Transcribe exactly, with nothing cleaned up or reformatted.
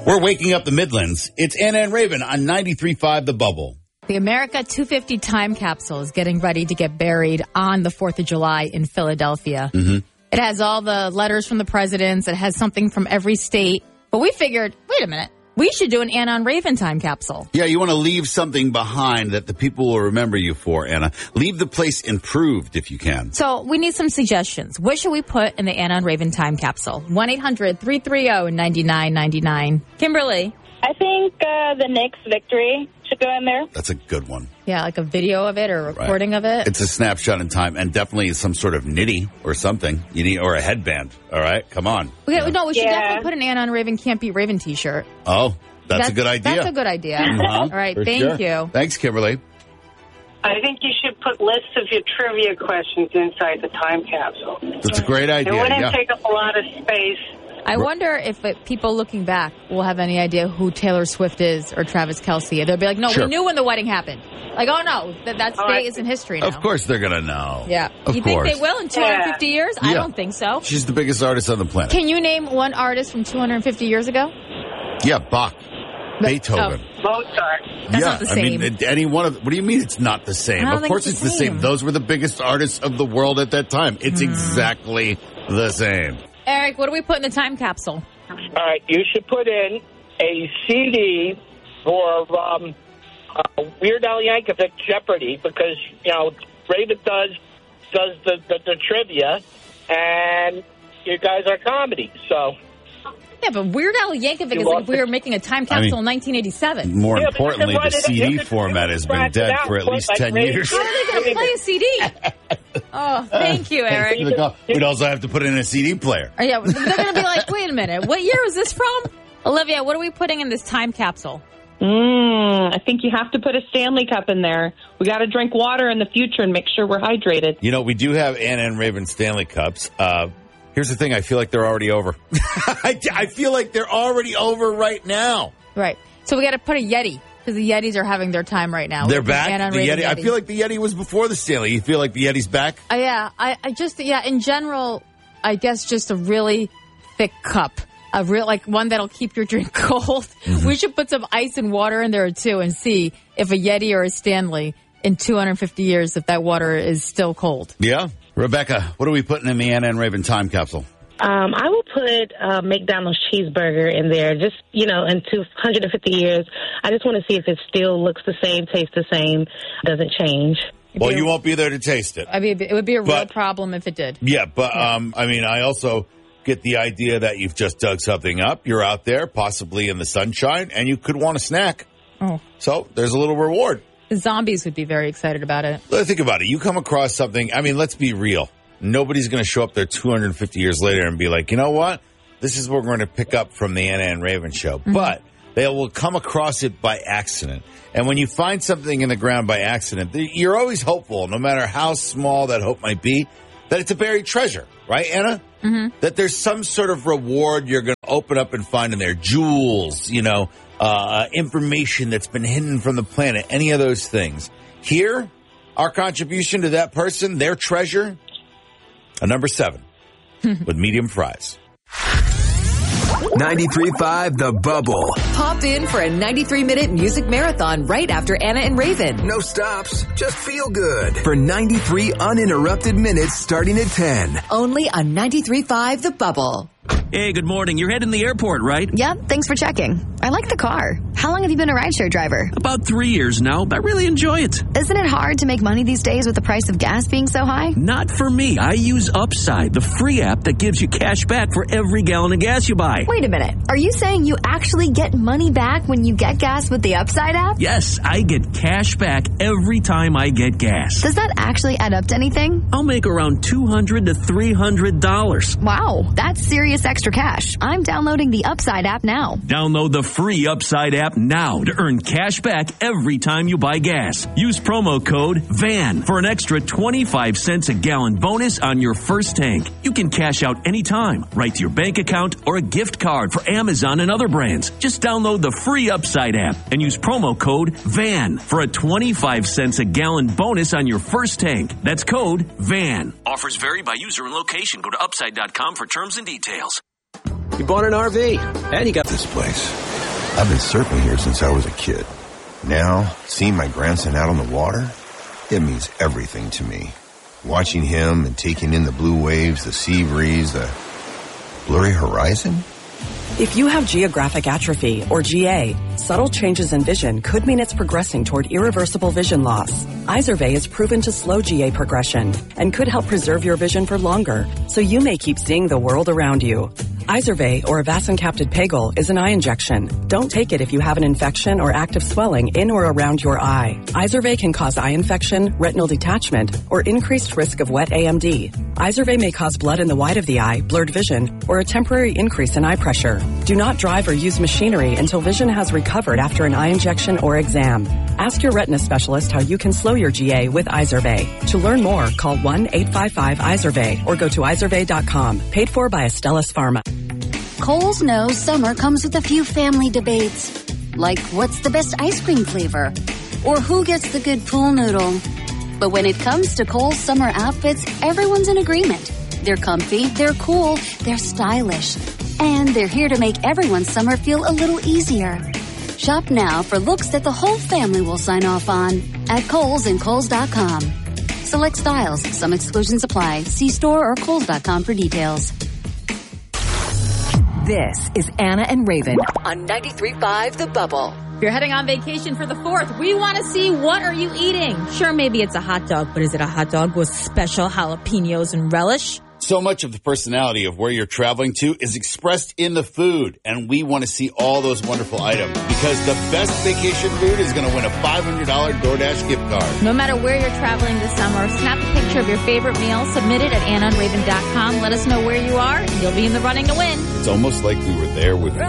We're waking up the Midlands. It's Anna and Raven on ninety-three point five The Bubble. The America two fifty time capsule is getting ready to get buried on the fourth of July in Philadelphia. Mm-hmm. It has all the letters from the presidents. It has something from every state. But we figured, wait a minute, we should do an Anna and Raven time capsule. Yeah, you want to leave something behind that the people will remember you for, Anna. Leave the place improved if you can. So we need some suggestions. What should we put in the Anna and Raven time capsule? one eight hundred three three zero nine nine nine nine. Kimberly? I think uh, the Knicks victory should go in there. That's a good one. Yeah, like a video of it or a recording right. of it. It's a snapshot in time, and definitely some sort of nitty or something. You need or a headband. All right, come on. We, yeah. No, we should yeah. definitely put an Anna and Raven Can't Be Raven T-shirt. Oh, that's, that's a good idea. That's a good idea. Uh-huh. All right, For thank sure. you. Thanks, Kimberly. I think you should put lists of your trivia questions inside the time capsule. That's a great idea. It wouldn't yeah. take up a lot of space. I wonder if it, people looking back will have any idea who Taylor Swift is or Travis Kelce. They'll be like, no, sure. we knew when the wedding happened. Like, oh, no, that, that Oh, day I- is in history now. Of course they're going to know. Yeah. Of you course. think they will in two hundred fifty Yeah. years? I Yeah. don't think so. She's the biggest artist on the planet. Can you name one artist from two hundred fifty years ago? Yeah, Bach. Beethoven. Mozart. That's yeah, not the I mean, same. any one of. What do you mean it's not the same? I don't Of think course it's it's the the same. same. Those were the biggest artists of the world at that time. It's Hmm. exactly the same. Eric, what do we put in the time capsule? All right, you should put in a C D for um, uh, Weird Al Yankovic Jeopardy because, you know, Raven does does the, the, the trivia, and you guys are comedy, so... Yeah, but Weird Al Yankovic You is like lost if we it. were making a time I capsule mean- in nineteen eighty-seven. More Yeah, but you importantly, can the run it- C D you can- format has been scratch it dead out, for at put least like ten Raven- years. How are they going to play a C D? Oh, thank you, Eric. We'd also have to put in a C D player. Oh, yeah, they're going to be like, wait a minute, what year is this from? Olivia, what are we putting in this time capsule? Mm, I think you have to put a Stanley Cup in there. We got to drink water in the future and make sure we're hydrated. You know, we do have Anna and Raven Stanley Cups. Uh, here's the thing. I feel like they're already over. I, I feel like they're already over right now. Right. So we got to put a Yeti because the Yetis are having their time right now. They're With back. Anna and The Raven Yeti. I feel like the Yeti was before the Stanley. You feel like the Yeti's back? Uh, yeah, I, I just, yeah, in general, I guess just a really thick cup. A real, like one that'll keep your drink cold. Mm-hmm. We should put some ice and water in there too and see if a Yeti or a Stanley in two hundred fifty years, if that water is still cold. Yeah. Rebecca, what are we putting in the Anna and Raven time capsule? Um, I will put uh, McDonald's cheeseburger in there. Just, you know, in two hundred fifty years, I just want to see if it still looks the same, tastes the same, doesn't change. Well, you won't be there to taste it. I mean, it would be a real But- problem if it did. Yeah, but um, I mean, I also get the idea that you've just dug something up. You're out there, possibly in the sunshine, and you could want a snack. Oh. So there's a little reward. The zombies would be very excited about it. Let's think about it. You come across something. I mean, let's be real. Nobody's going to show up there two hundred fifty years later and be like, you know what? This is what we're going to pick up from the Anna and Raven show. Mm-hmm. But they will come across it by accident. And when you find something in the ground by accident, you're always hopeful, no matter how small that hope might be, that it's a buried treasure. Right, Anna? Mm-hmm. That there's some sort of reward you're going to open up and find in there. Jewels, you know, uh, information that's been hidden from the planet, any of those things. Here, our contribution to that person, their treasure, a number seven with medium fries. ninety-three point five The Bubble. Pop in for a ninety-three minute music marathon right after Anna and Raven. No stops, just feel good. For ninety-three uninterrupted minutes starting at ten. Only on ninety-three point five The Bubble. Hey, good morning. You're heading to the airport, right? Yep, thanks for checking. I like the car. How long have you been a rideshare driver? About three years now. I really enjoy it. Isn't it hard to make money these days with the price of gas being so high? Not for me. I use Upside, the free app that gives you cash back for every gallon of gas you buy. Wait a minute. Are you saying you actually get money back when you get gas with the Upside app? Yes, I get cash back every time I get gas. Does that actually add up to anything? I'll make around two hundred dollars to three hundred dollars. Wow, that's serious extra cash. I'm downloading the Upside app now. Download the free Upside app now to earn cash back every time you buy gas. Use promo code V A N for an extra twenty-five cents a gallon bonus on your first tank. You can cash out anytime, right to your bank account or a gift card for Amazon and other brands. Just download the free Upside app and use promo code V A N for a twenty-five cents a gallon bonus on your first tank. That's code V A N. Offers vary by user and location. Go to upside dot com for terms and details. You bought an R V, and you got this place. I've been surfing here since I was a kid. Now, seeing my grandson out on the water, it means everything to me. Watching him and taking in the blue waves, the sea breeze, the blurry horizon. If you have geographic atrophy, or G A, subtle changes in vision could mean it's progressing toward irreversible vision loss. Izervay is proven to slow G A progression and could help preserve your vision for longer, so you may keep seeing the world around you. Izervay, or avacincaptad pegol, is an eye injection. Don't take it if you have an infection or active swelling in or around your eye. Izervay can cause eye infection, retinal detachment, or increased risk of wet A M D. Izervay may cause blood in the white of the eye, blurred vision, or a temporary increase in eye pressure. Do not drive or use machinery until vision has recovered after an eye injection or exam. Ask your retina specialist how you can slow your G A with Izervay. To learn more, call one eight five five Izervay or go to izervay dot com. Paid for by Astellas Pharma. Kohl's knows summer comes with a few family debates, like what's the best ice cream flavor, or who gets the good pool noodle. But when it comes to Kohl's summer outfits, everyone's in agreement. They're comfy, they're cool, they're stylish, and they're here to make everyone's summer feel a little easier. Shop now for looks that the whole family will sign off on at Kohl's and Kohl's dot com. Select styles, some exclusions apply. See store or Kohl's dot com for details. This is Anna and Raven on ninety-three point five The Bubble. If you're heading on vacation for the fourth, we want to see what are you eating. Sure, maybe it's a hot dog, but is it a hot dog with special jalapenos and relish? So much of the personality of where you're traveling to is expressed in the food, and we want to see all those wonderful items because the best vacation food is going to win a five hundred dollars DoorDash gift card. No matter where you're traveling this summer, snap a picture of your favorite meal, submit it at anna and raven dot com. Let us know where you are, and you'll be in the running to win. It's almost like we were there with you.